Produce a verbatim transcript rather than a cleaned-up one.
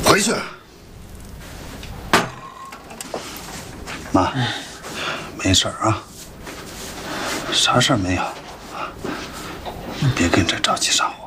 回去。妈，没事啊，啥事儿没有，别跟着着急上火。